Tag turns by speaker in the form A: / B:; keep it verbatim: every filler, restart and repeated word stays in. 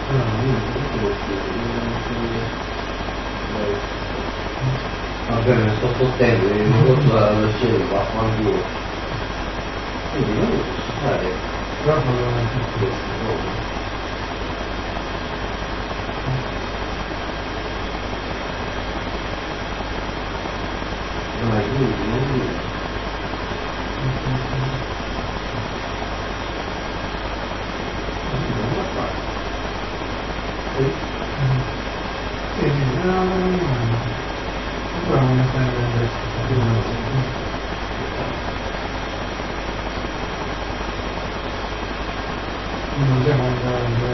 A: Va bene, sto fottendo, mi porto dal cielo, vaffanculo. Quindi non posso fare proprio queste cose. Ma quindi non dico. Non la fa. Sì, sì, no, no, no, no. Però non è sempre non devo andare